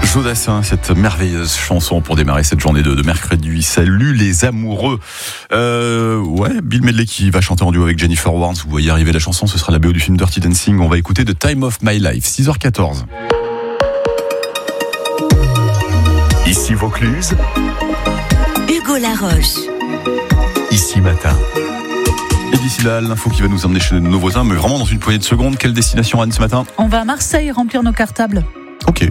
Jodassin, cette merveilleuse chanson pour démarrer cette journée de mercredi. Salut les amoureux. Bill Medley qui va chanter en duo avec Jennifer Warnes. Vous voyez arriver la chanson, ce sera la BO du film Dirty Dancing. On va écouter The Time of My Life, 6h14. Ici Vaucluse. Hugo Laroche. Ici Matin. Et d'ici là, l'info qui va nous emmener chez nos voisins, mais vraiment dans une poignée de secondes. Quelle destination, Anne, ce matin ? On va à Marseille remplir nos cartables. Ok.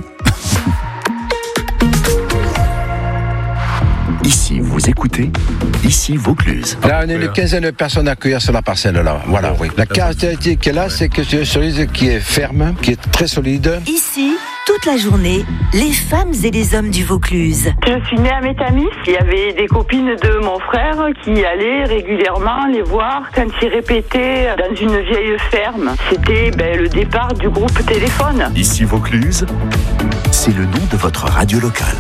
Ici, vous écoutez, ici Vaucluse. Là, on est une quinzaine de personnes à accueillir sur la parcelle, là. Voilà, oui. La caractéristique qu'elle a, c'est que c'est une cerise qui est ferme, qui est très solide. Ici, toute la journée, les femmes et les hommes du Vaucluse. Je suis née à Métamis. Il y avait des copines de mon frère qui allaient régulièrement les voir quand ils répétaient dans une vieille ferme. C'était le départ du groupe Téléphone. Ici Vaucluse, c'est le nom de votre radio locale.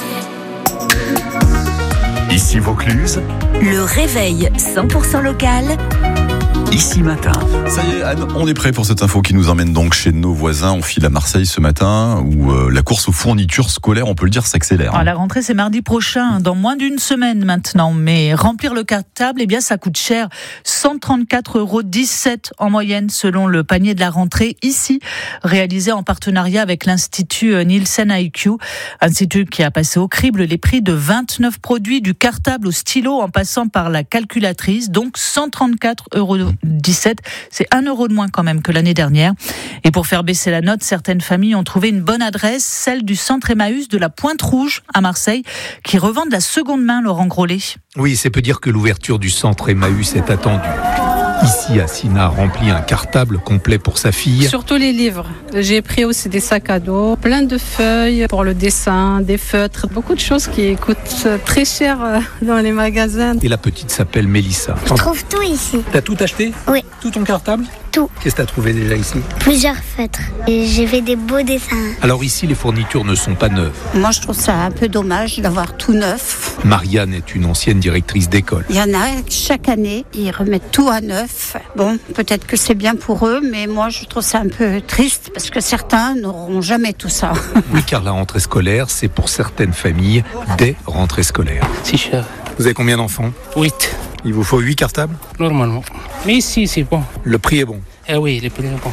Ici Vaucluse, le réveil 100% local. Ici Matin. Ça y est, Anne, on est prêt pour cette info qui nous emmène donc chez nos voisins. On file à Marseille ce matin où la course aux fournitures scolaires, on peut le dire, s'accélère. Alors, la rentrée, c'est mardi prochain, dans moins d'une semaine maintenant. Mais remplir le cartable, ça coûte cher. 134,17 € en moyenne selon le panier de la rentrée ici, réalisé en partenariat avec l'Institut Nielsen IQ. Institut qui a passé au crible les prix de 29 produits, du cartable au stylo en passant par la calculatrice. Donc 134,17 €. C'est 1 € de moins quand même que l'année dernière. Et pour faire baisser la note, certaines familles ont trouvé une bonne adresse, celle du centre Emmaüs de la Pointe-Rouge à Marseille, qui revend de la seconde main, Laurent Grollet. Oui, c'est peu dire que l'ouverture du centre Emmaüs est attendue. Ici, Assina remplit un cartable complet pour sa fille. Surtout les livres. J'ai pris aussi des sacs à dos, plein de feuilles pour le dessin, des feutres, beaucoup de choses qui coûtent très cher dans les magasins. Et la petite s'appelle Mélissa. Je trouve tout ici. T'as tout acheté ? Oui. Tout ton cartable ? Tout. Qu'est-ce que t'as trouvé déjà ici ? Plusieurs feutres. Et j'ai fait des beaux dessins. Alors ici, les fournitures ne sont pas neuves. Moi, je trouve ça un peu dommage d'avoir tout neuf. Marianne est une ancienne directrice d'école. Il y en a chaque année, ils remettent tout à neuf. Bon, peut-être que c'est bien pour eux, mais moi, je trouve ça un peu triste parce que certains n'auront jamais tout ça. Oui, car la rentrée scolaire, c'est pour certaines familles des rentrées scolaires. C'est cher. Vous avez combien d'enfants ? 8. Il vous faut 8 cartables ? Normalement. Mais ici, c'est bon. Le prix est bon ? Ah oui, le prix est bon.